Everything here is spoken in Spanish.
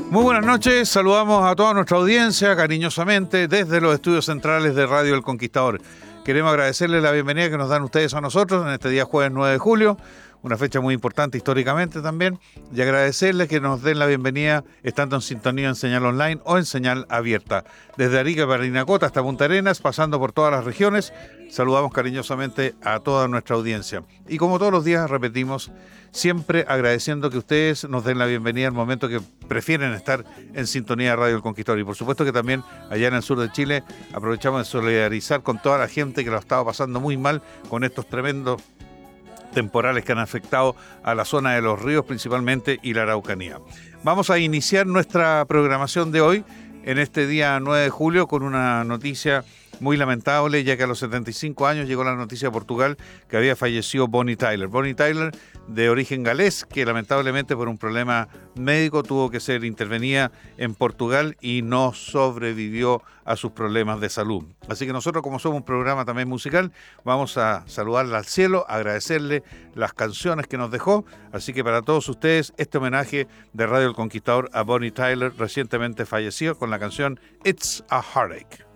Muy buenas noches, saludamos a toda nuestra audiencia cariñosamente desde los estudios centrales de Radio El Conquistador. Queremos agradecerles la bienvenida que nos dan ustedes a nosotros en este día jueves 9 de julio, una fecha muy importante históricamente también, y agradecerles que nos den la bienvenida estando en sintonía en señal online o en señal abierta. Desde Arica, Parinacota hasta Punta Arenas, pasando por todas las regiones, saludamos cariñosamente a toda nuestra audiencia. Y como todos los días repetimos, siempre agradeciendo que ustedes nos den la bienvenida al momento que prefieren estar en sintonía de Radio El Conquistador. Y por supuesto que también allá en el sur de Chile aprovechamos de solidarizar con toda la gente que lo ha estado pasando muy mal con estos tremendos temporales que han afectado a la zona de los ríos principalmente y la Araucanía. Vamos a iniciar nuestra programación de hoy en este día 9 de julio con una noticia muy lamentable, ya que a los 75 años llegó la noticia de Portugal que había fallecido Bonnie Tyler. Bonnie Tyler, de origen galés, que lamentablemente por un problema médico tuvo que ser intervenida en Portugal y no sobrevivió a sus problemas de salud. Así que nosotros, como somos un programa también musical, vamos a saludarla al cielo, agradecerle las canciones que nos dejó. Así que para todos ustedes, este homenaje de Radio El Conquistador a Bonnie Tyler, recientemente fallecido, con la canción It's a Heartache.